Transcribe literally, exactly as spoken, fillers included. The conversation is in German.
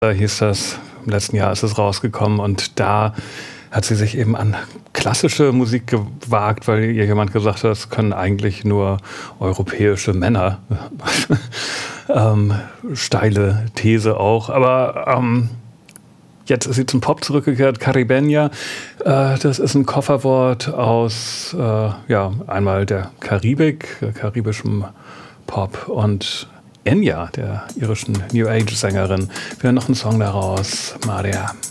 Da hieß das, im letzten Jahr ist es rausgekommen und da hat sie sich eben an klassische Musik gewagt, weil ihr jemand gesagt hat, das können eigentlich nur europäische Männer. ähm, steile These auch, aber ähm, jetzt ist sie zum Pop zurückgekehrt. Caribeña, äh, das ist ein Kofferwort aus äh, ja, einmal der Karibik, äh, karibischem Pop und Enya, der irischen New Age-Sängerin. Wir hören noch einen Song daraus, Maria.